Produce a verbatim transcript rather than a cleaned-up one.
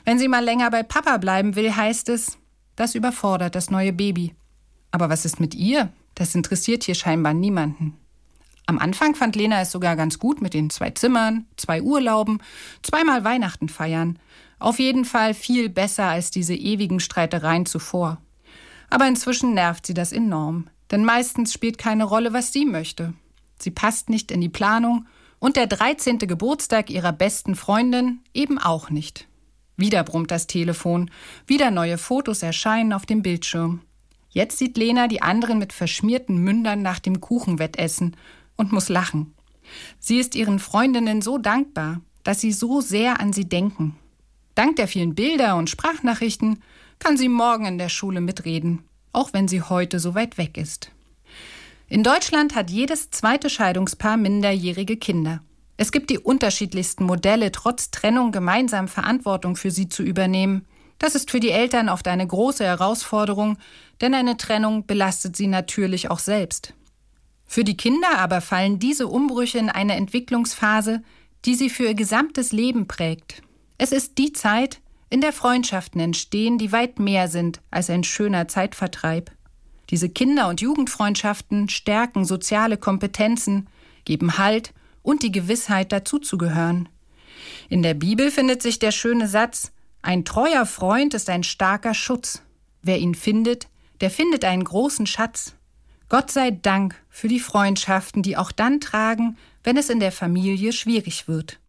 Wenn sie mal länger bei Papa bleiben will, heißt es, das überfordert das neue Baby. Aber was ist mit ihr? Das interessiert hier scheinbar niemanden. Am Anfang fand Lena es sogar ganz gut mit den zwei Zimmern, zwei Urlauben, zweimal Weihnachten feiern. Auf jeden Fall viel besser als diese ewigen Streitereien zuvor. Aber inzwischen nervt sie das enorm. Denn meistens spielt keine Rolle, was sie möchte. Sie passt nicht in die Planung und der dreizehnte Geburtstag ihrer besten Freundin eben auch nicht. Wieder brummt das Telefon, wieder neue Fotos erscheinen auf dem Bildschirm. Jetzt sieht Lena die anderen mit verschmierten Mündern nach dem Kuchenwettessen und muss lachen. Sie ist ihren Freundinnen so dankbar, dass sie so sehr an sie denken. Dank der vielen Bilder und Sprachnachrichten kann sie morgen in der Schule mitreden, auch wenn sie heute so weit weg ist. In Deutschland hat jedes zweite Scheidungspaar minderjährige Kinder. Es gibt die unterschiedlichsten Modelle, trotz Trennung gemeinsam Verantwortung für sie zu übernehmen. Das ist für die Eltern oft eine große Herausforderung, denn eine Trennung belastet sie natürlich auch selbst. Für die Kinder aber fallen diese Umbrüche in eine Entwicklungsphase, die sie für ihr gesamtes Leben prägt. Es ist die Zeit, in der Freundschaften entstehen, die weit mehr sind als ein schöner Zeitvertreib. Diese Kinder- und Jugendfreundschaften stärken soziale Kompetenzen, geben Halt und die Gewissheit, dazuzugehören. In der Bibel findet sich der schöne Satz: Ein treuer Freund ist ein starker Schutz. Wer ihn findet, der findet einen großen Schatz. Gott sei Dank für die Freundschaften, die auch dann tragen, wenn es in der Familie schwierig wird.